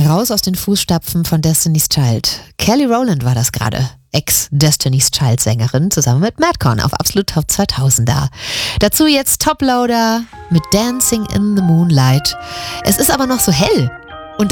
Raus aus den Fußstapfen von Destiny's Child. Kelly Rowland war das gerade. Ex-Destiny's Child-Sängerin zusammen mit Madcon auf Absolut Top 2000er. Dazu jetzt Top Loader mit Dancing in the Moonlight. Es ist aber noch so hell.